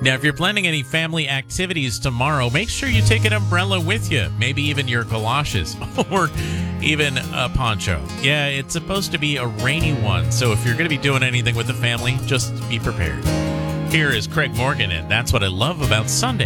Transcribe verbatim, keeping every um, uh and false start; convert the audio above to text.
Now, if you're planning any family activities tomorrow, make sure you take an umbrella with you, maybe even your galoshes or even a poncho. Yeah, it's supposed to be a rainy one, so if you're going to be doing anything with the family, just be prepared. Here is Craig Morgan, and that's what I love about Sunday.